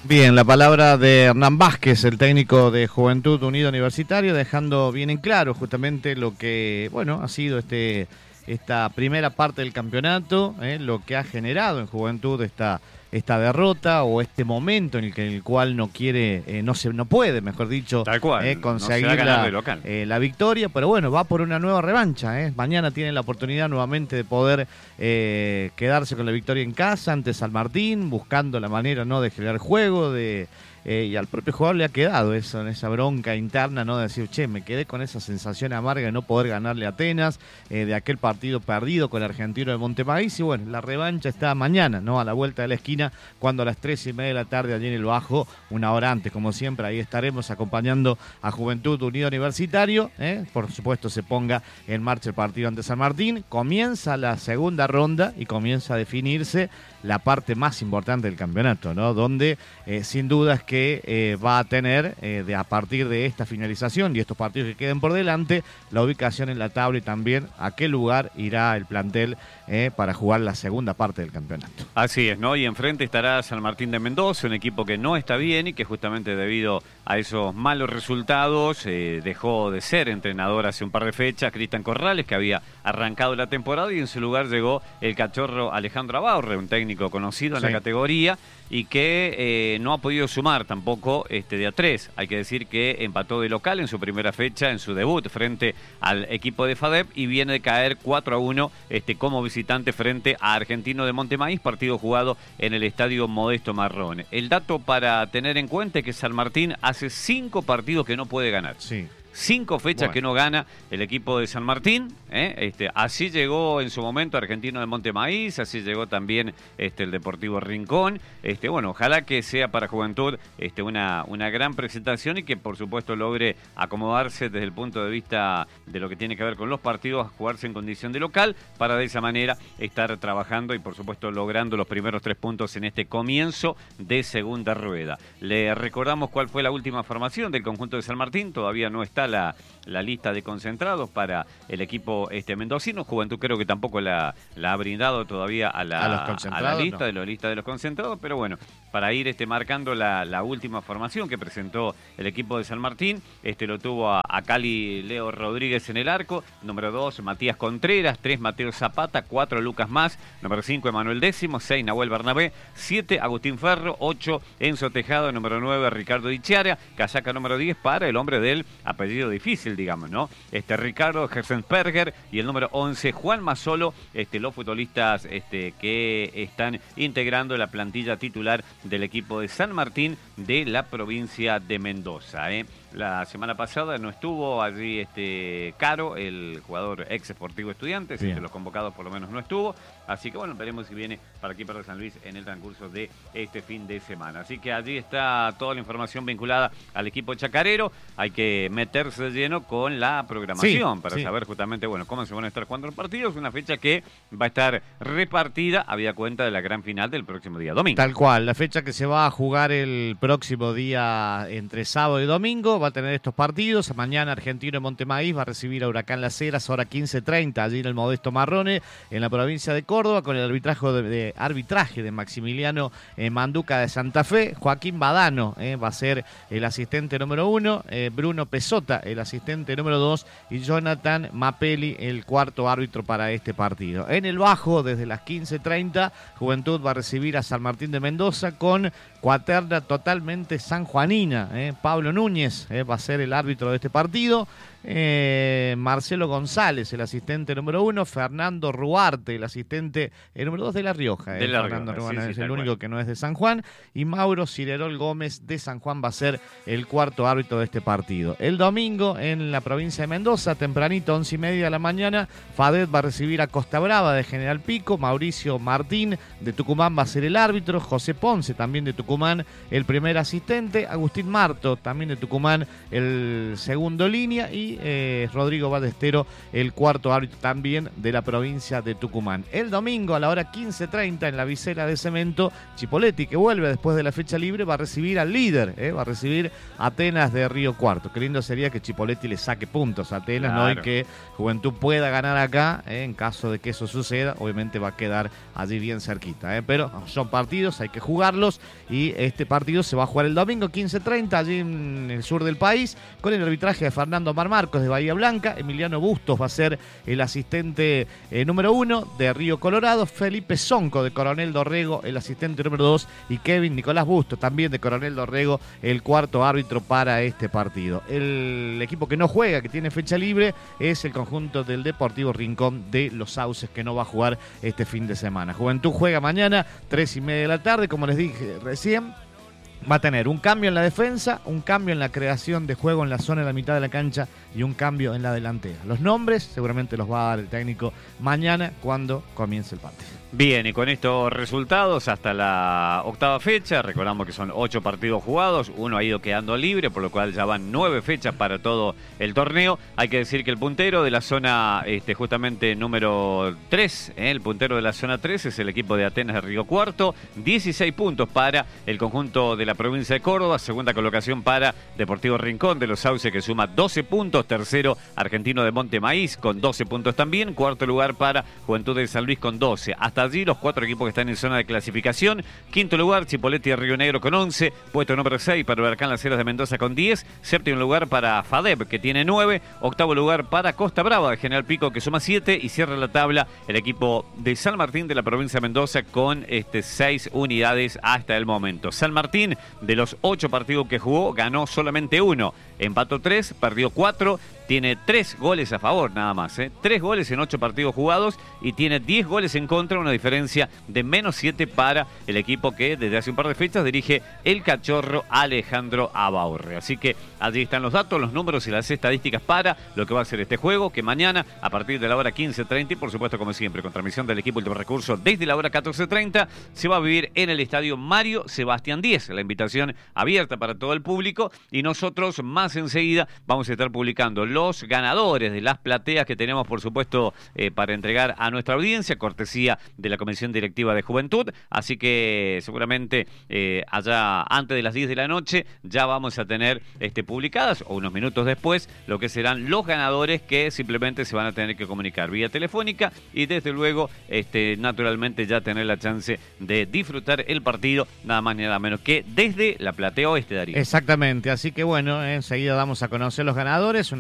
Bien, la palabra de Hernán Vázquez, el técnico de Juventud Unida Universitario, dejando bien en claro justamente lo que, bueno, ha sido esta primera parte del campeonato, lo que ha generado en Juventud esta derrota o este momento en el cual no quiere, no puede, mejor dicho, conseguir la victoria, pero bueno, va por una nueva revancha. Mañana tiene la oportunidad nuevamente de poder quedarse con la victoria en casa ante San Martín, buscando la manera no de generar juego, y al propio jugador le ha quedado eso, en esa bronca interna, ¿no? De decir, che, me quedé con esa sensación amarga de no poder ganarle a Atenas, de aquel partido perdido con el Argentino de Montemaíz, y bueno, la revancha está mañana, ¿no? A la vuelta de la esquina, cuando a las 3:30 de la tarde allí en el Bajo, una hora antes, como siempre, ahí estaremos acompañando a Juventud Unido Universitario, por supuesto se ponga en marcha el partido ante San Martín, comienza la segunda ronda y comienza a definirse la parte más importante del campeonato, ¿no? Donde sin duda es que va a tener, a partir de esta finalización y estos partidos que queden por delante, la ubicación en la tabla y también a qué lugar irá el plantel para jugar la segunda parte del campeonato. Así es, ¿no? Y enfrente estará San Martín de Mendoza, un equipo que no está bien y que justamente debido a esos malos resultados dejó de ser entrenador hace un par de fechas, Cristian Corrales, que había arrancado la temporada, y en su lugar llegó el cachorro Alejandro Abaurre, un técnico conocido en la categoría y que no ha podido sumar tampoco de a 3. Hay que decir que empató de local en su primera fecha, en su debut frente al equipo de FADEP, y viene de caer 4-1 como visitante frente a Argentino de Montemaíz, partido jugado en el estadio Modesto Marrone. El dato para tener en cuenta es que San Martín hace 5 partidos que no puede ganar. Sí. 5 fechas que no gana el equipo de San Martín. Así llegó en su momento Argentino de Montemaíz, así llegó también el Deportivo Rincón. Bueno, ojalá que sea para Juventud una gran presentación y que por supuesto logre acomodarse desde el punto de vista de lo que tiene que ver con los partidos, a jugarse en condición de local, para de esa manera estar trabajando y por supuesto logrando los primeros 3 puntos en este comienzo de segunda rueda. Le recordamos cuál fue la última formación del conjunto de San Martín. Todavía no está la lista de concentrados para el equipo mendocino. Juventud creo que tampoco la ha brindado todavía a la lista, no. De los concentrados, pero bueno, para ir marcando la última formación que presentó el equipo de San Martín, lo tuvo a Cali Leo Rodríguez en el arco, número 2 Matías Contreras, 3 Mateo Zapata, 4 Lucas Más, número 5 Emanuel Décimo, 6 Nahuel Bernabé, 7 Agustín Ferro, 8 Enzo Tejado, número 9 Ricardo Dichiara, casaca número 10 para el hombre del apellido difícil, digamos, ¿no? Ricardo Gersensperger, y el número 11 Juan Mazzolo, los futbolistas que están integrando la plantilla titular del equipo de San Martín de la provincia de Mendoza. La semana pasada no estuvo allí Caro, el jugador ex Sportivo Estudiantes, entre los convocados por lo menos no estuvo, así que bueno, veremos si viene para aquí, para San Luis, en el transcurso de este fin de semana. Así que allí está toda la información vinculada al equipo chacarero. Hay que meterse de lleno con la programación para saber justamente, bueno, cómo se van a estar jugando los partidos. Una fecha que va a estar repartida habida cuenta de la gran final del próximo día domingo. Tal cual, la fecha que se va a jugar el próximo día entre sábado y domingo va a tener estos partidos. Mañana Argentino de Montemaíz va a recibir a Huracán Las Heras, hora 15:30, allí en el Modesto Marrone, en la provincia de Córdoba, con el arbitraje de Maximiliano Manduca de Santa Fe. Joaquín Badano va a ser el asistente número 1, Bruno Pesota el asistente número 2 y Jonathan Mapelli el cuarto árbitro para este partido. En el Bajo, desde las 15:30, Juventud va a recibir a San Martín de Mendoza con cuaterna totalmente sanjuanina. Pablo Núñez va a ser el árbitro de este partido. Marcelo González, el asistente número 1, Fernando Ruarte, el asistente número 2 de La Rioja. Fernando Ruarte es el único que no es de San Juan, y Mauro Cirerol Gómez de San Juan va a ser el cuarto árbitro de este partido. El domingo en la provincia de Mendoza, tempranito, 11:30 de la mañana, FADEP va a recibir a Costa Brava de General Pico, Mauricio Martín de Tucumán va a ser el árbitro, José Ponce también de Tucumán el primer asistente, Agustín Marto también de Tucumán el segundo línea, y y Rodrigo Ballestero, el cuarto árbitro también de la provincia de Tucumán. El domingo a la hora 15:30 en la visera de Cemento, Chipoletti, que vuelve después de la fecha libre, va a recibir al líder, va a recibir a Atenas de Río Cuarto. Qué lindo sería que Chipoletti le saque puntos a Atenas, claro, ¿no? Y que Juventud pueda ganar acá, en caso de que eso suceda, obviamente va a quedar allí bien cerquita, pero son partidos, hay que jugarlos, y este partido se va a jugar el domingo 15:30 allí en el sur del país, con el arbitraje de Fernando Marmarcos de Bahía Blanca. Emiliano Bustos va a ser el asistente número 1 de Río Colorado, Felipe Zonco de Coronel Dorrego el asistente número 2, y Kevin Nicolás Bustos también de Coronel Dorrego el cuarto árbitro para este partido. El equipo que no juega, que tiene fecha libre, es el conjunto del Deportivo Rincón de Los Sauces, que no va a jugar este fin de semana. Juventud juega mañana 3:30 de la tarde, como les dije recién. Va a tener un cambio en la defensa, un cambio en la creación de juego en la zona de la mitad de la cancha y un cambio en la delantera. Los nombres seguramente los va a dar el técnico mañana cuando comience el partido. Bien, y con estos resultados hasta la octava fecha, recordamos que son 8 partidos jugados, uno ha ido quedando libre, por lo cual ya van 9 fechas para todo el torneo. Hay que decir que el puntero de la zona justamente número 3, el puntero de la zona 3 es el equipo de Atenas de Río Cuarto, 16 puntos para el conjunto de la provincia de Córdoba, segunda colocación para Deportivo Rincón de Los Sauces, que suma 12 puntos, tercero Argentino de Monte Maíz con 12 puntos también, cuarto lugar para Juventud de San Luis con 12. Hasta allí los 4 equipos que están en zona de clasificación. Quinto lugar, Chipoletti de Río Negro con 11. Puesto número 6 para Huracán Las Heras de Mendoza con 10. Séptimo lugar para FADEP, que tiene 9. Octavo lugar para Costa Brava de General Pico, que suma 7. Y cierra la tabla el equipo de San Martín de la provincia de Mendoza con 6 unidades hasta el momento. San Martín, de los 8 partidos que jugó, ganó solamente 1. Empató 3, perdió 4. Tiene 3 goles a favor nada más, 3 goles en 8 partidos jugados y tiene 10 goles en contra, una diferencia de menos 7 para el equipo que desde hace un par de fechas dirige el cachorro Alejandro Abaurre. Así que allí están los datos, los números y las estadísticas para lo que va a ser este juego, que mañana a partir de la hora 15:30 y por supuesto como siempre con transmisión del equipo Último Recurso desde la hora 14:30 se va a vivir en el estadio Mario Sebastián Díez. La invitación abierta para todo el público y nosotros más enseguida vamos a estar publicando los ganadores de las plateas que tenemos, por supuesto, para entregar a nuestra audiencia, cortesía de la Comisión Directiva de Juventud. Así que seguramente allá antes de las 10 de la noche ya vamos a tener publicadas, o unos minutos después, lo que serán los ganadores, que simplemente se van a tener que comunicar vía telefónica y desde luego, naturalmente, ya tener la chance de disfrutar el partido, nada más ni nada menos que desde la platea oeste, Darío. Exactamente, así que bueno, enseguida damos a conocer los ganadores.